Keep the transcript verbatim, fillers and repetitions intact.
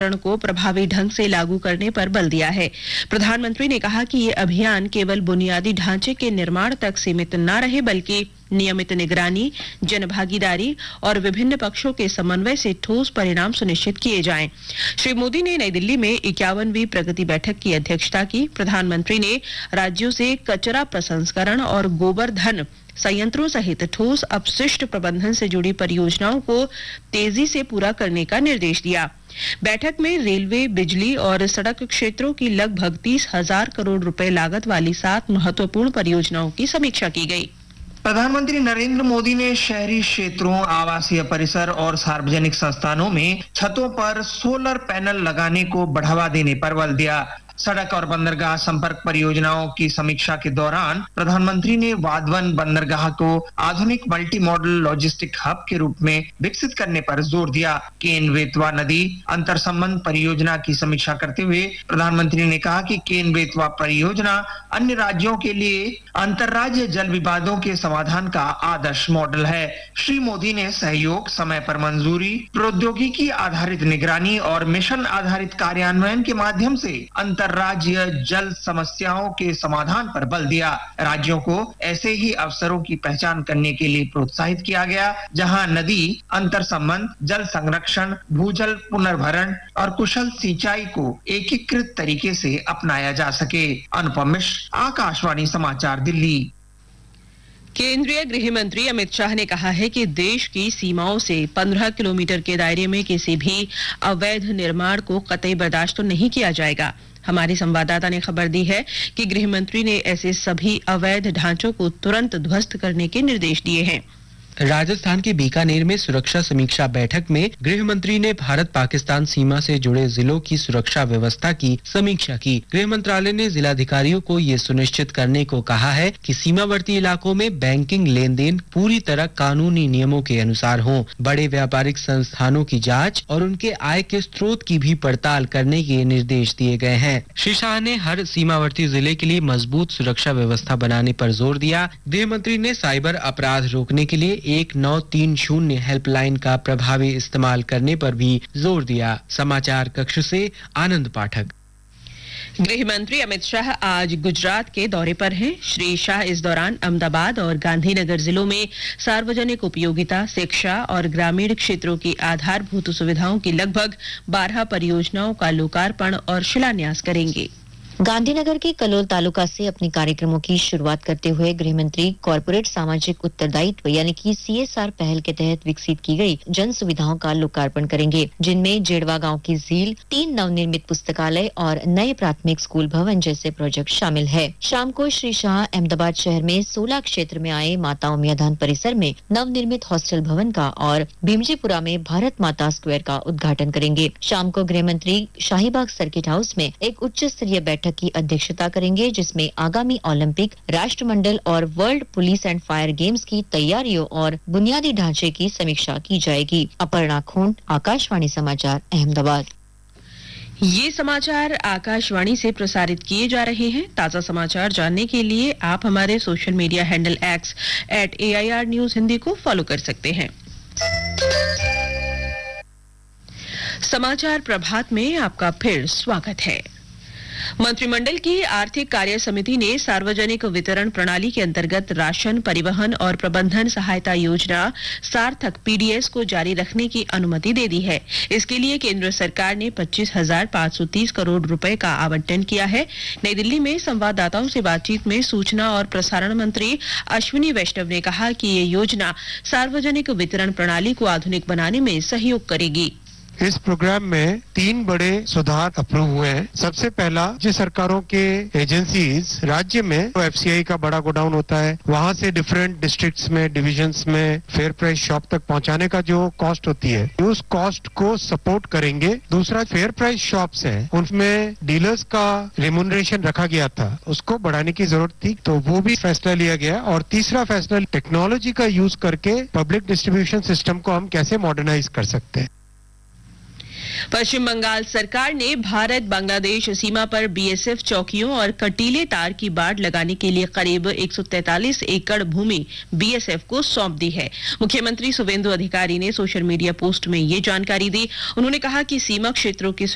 संस्करण को प्रभावी ढंग से लागू करने पर बल दिया है। प्रधानमंत्री ने कहा कि ये अभियान केवल बुनियादी ढांचे के निर्माण तक सीमित न रहे, बल्कि नियमित निगरानी, जनभागीदारी और विभिन्न पक्षों के समन्वय से ठोस परिणाम सुनिश्चित किए जाएं। श्री मोदी ने नई दिल्ली में इक्यावनवीं प्रगति बैठक की अध्यक्षता की। प्रधानमंत्री ने राज्यों से कचरा प्रसंस्करण और गोबर धन संयंत्रों सहित ठोस अपशिष्ट प्रबंधन से जुड़ी परियोजनाओं को तेजी से पूरा करने का निर्देश दिया। बैठक में रेलवे, बिजली और सड़क क्षेत्रों की लगभग तीस हजार करोड़ रुपए लागत वाली सात महत्वपूर्ण परियोजनाओं की समीक्षा की गई। प्रधानमंत्री नरेंद्र मोदी ने शहरी क्षेत्रों, आवासीय परिसर और सार्वजनिक संस्थानों में छतों पर सोलर पैनल लगाने को बढ़ावा देने पर बल दिया। सड़क और बंदरगाह संपर्क परियोजनाओं की समीक्षा के दौरान प्रधानमंत्री ने वाधवन बंदरगाह को आधुनिक मल्टी मॉडल लॉजिस्टिक हब के रूप में विकसित करने पर जोर दिया। केन बेतवा नदी अंतर संबंध परियोजना की समीक्षा करते हुए प्रधानमंत्री ने कहा कि केन बेतवा परियोजना अन्य राज्यों के लिए अंतर्राज्य जल विवादों के समाधान का आदर्श मॉडल है। श्री मोदी ने सहयोग, समय पर मंजूरी, प्रौद्योगिकी आधारित निगरानी और मिशन आधारित कार्यान्वयन के माध्यम से अंतर राज्य जल समस्याओं के समाधान पर बल दिया। राज्यों को ऐसे ही अवसरों की पहचान करने के लिए प्रोत्साहित किया गया, जहां नदी अंतर संबंध, जल संरक्षण, भूजल पुनर्भरण और कुशल सिंचाई को एकीकृत तरीके से अपनाया जा सके। अनुपम मिश्र, आकाशवाणी समाचार, दिल्ली। केंद्रीय गृह मंत्री अमित शाह ने कहा है कि देश की सीमाओं से पंद्रह किलोमीटर के दायरे में किसी भी अवैध निर्माण को कतई बर्दाश्त नहीं किया जाएगा। हमारे संवाददाता ने खबर दी है कि गृह मंत्री ने ऐसे सभी अवैध ढांचों को तुरंत ध्वस्त करने के निर्देश दिए हैं। राजस्थान के बीकानेर में सुरक्षा समीक्षा बैठक में गृह मंत्री ने भारत पाकिस्तान सीमा से जुड़े जिलों की सुरक्षा व्यवस्था की समीक्षा की। गृह मंत्रालय ने जिलाधिकारियों को ये सुनिश्चित करने को कहा है कि सीमावर्ती इलाकों में बैंकिंग लेन देन पूरी तरह कानूनी नियमों के अनुसार हो। बड़े व्यापारिक संस्थानों की जांच और उनके आय के स्रोत की भी पड़ताल करने के निर्देश दिए गए हैं। श्री शाह ने हर सीमावर्ती जिले के लिए मजबूत सुरक्षा व्यवस्था बनाने पर जोर दिया। गृह मंत्री ने साइबर अपराध रोकने के लिए एक नौ तीन शून्य हेल्पलाइन का प्रभावी इस्तेमाल करने पर भी जोर दिया। समाचार कक्ष से आनंद पाठक। गृह मंत्री अमित शाह आज गुजरात के दौरे पर हैं। श्री शाह इस दौरान अहमदाबाद और गांधीनगर जिलों में सार्वजनिक उपयोगिता, शिक्षा और ग्रामीण क्षेत्रों की आधारभूत सुविधाओं की लगभग बारह परियोजनाओं का लोकार्पण और शिलान्यास करेंगे। गांधीनगर के कलोल तालुका से अपने कार्यक्रमों की शुरुआत करते हुए गृह मंत्री कॉर्पोरेट सामाजिक उत्तरदायित्व यानी कि सी एस आर पहल के तहत विकसित की गई जन सुविधाओं का लोकार्पण करेंगे, जिनमें जेड़वा गांव की झील, तीन नवनिर्मित पुस्तकालय और नए प्राथमिक स्कूल भवन जैसे प्रोजेक्ट शामिल है। शाम को श्री शाह अहमदाबाद शहर में सोला क्षेत्र में आए माता उमियाधान परिसर में नवनिर्मित हॉस्टल भवन का और भीमजीपुरा में भारत माता स्क्वायर का उद्घाटन करेंगे। शाम को गृह मंत्री शाहीबाग सर्किट हाउस में एक उच्च स्तरीय बैठक की अध्यक्षता करेंगे, जिसमें आगामी ओलंपिक, राष्ट्रमंडल और world police and fire games की तैयारियों और बुनियादी ढांचे की समीक्षा की जाएगी। अपर्णा खूंट, आकाशवाणी समाचार, अहमदाबाद। ये समाचार आकाशवाणी से प्रसारित किए जा रहे हैं। ताजा समाचार जानने के लिए आप हमारे social media handle x eight A I R news Hindi को फॉलो कर सकते हैं। समाचार प्रभात में आपका फिर स्वागत है। मंत्रिमंडल की आर्थिक कार्य समिति ने सार्वजनिक वितरण प्रणाली के अंतर्गत राशन, परिवहन और प्रबंधन सहायता योजना सार्थक पी डी एस को जारी रखने की अनुमति दे दी है। इसके लिए केंद्र सरकार ने पच्चीस हजार पाँच सौ तीस करोड़ रुपए का आवंटन किया है। नई दिल्ली में संवाददाताओं से बातचीत में सूचना और प्रसारण मंत्री अश्विनी वैष्णव ने कहा कि ये योजना सार्वजनिक वितरण प्रणाली को आधुनिक बनाने में सहयोग करेगी। इस प्रोग्राम में तीन बड़े सुधार अप्रूव हुए हैं। सबसे पहला, राज्य सरकारों के एजेंसीज राज्य में एफ सी आई का बड़ा गोडाउन होता है, वहां से डिफरेंट डिस्ट्रिक्ट्स में, डिविजन्स में फेयर प्राइस शॉप तक पहुंचाने का जो कॉस्ट होती है, उस कॉस्ट को सपोर्ट करेंगे। दूसरा, फेयर प्राइस शॉप्स हैं, उनमें डीलर्स का रेम्यूनरेशन रखा गया था, उसको बढ़ाने की जरूरत थी, तो वो भी फैसला लिया गया। और तीसरा फैसला, टेक्नोलॉजी का यूज करके पब्लिक डिस्ट्रीब्यूशन सिस्टम को हम कैसे मॉडर्नाइज कर सकते हैं। पश्चिम बंगाल सरकार ने भारत बांग्लादेश सीमा पर बी एस एफ चौकियों और कटीले तार की बाड़ लगाने के लिए करीब एक सौ तैंतालीस एकड़ भूमि बी एस एफ को सौंप दी है। मुख्यमंत्री सुवेंदु अधिकारी ने सोशल मीडिया पोस्ट में ये जानकारी दी। उन्होंने कहा कि सीमा क्षेत्रों की